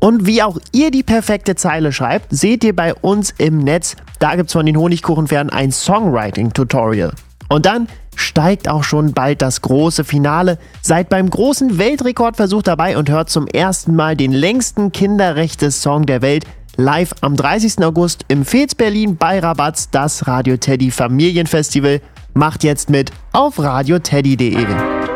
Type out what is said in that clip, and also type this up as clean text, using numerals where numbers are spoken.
Und wie auch ihr die perfekte Zeile schreibt, seht ihr bei uns im Netz. Da gibt's von den Honigkuchenpferden ein Songwriting-Tutorial. Und dann steigt auch schon bald das große Finale. Seid beim großen Weltrekordversuch dabei und hört zum ersten Mal den längsten Kinderrechte-Song der Welt live am 30. August im Fez Berlin bei Rabatz, das Radio Teddy Familienfestival. Macht jetzt mit auf radioteddy.de.